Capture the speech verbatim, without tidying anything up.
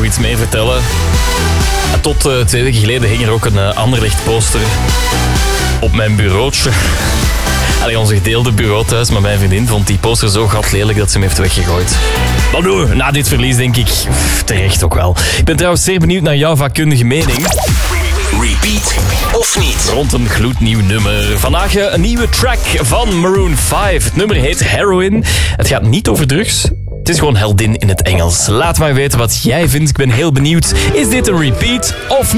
iets meer vertellen. Tot uh, twee weken geleden hing er ook een uh, Anderlecht-poster op mijn bureautje. Allee, onze gedeelde bureau thuis, maar mijn vriendin vond die poster zo gatlelijk dat ze hem heeft weggegooid. Maar nu, na dit verlies denk ik, pff, terecht ook wel. Ik ben trouwens zeer benieuwd naar jouw vakkundige mening. Repeat of niet? Rond een gloednieuw nummer. Vandaag een nieuwe track van Maroon vijf. Het nummer heet Heroin. Het gaat niet over drugs. Het is gewoon heldin in het Engels. Laat maar weten wat jij vindt. Ik ben heel benieuwd. Is dit een repeat of niet?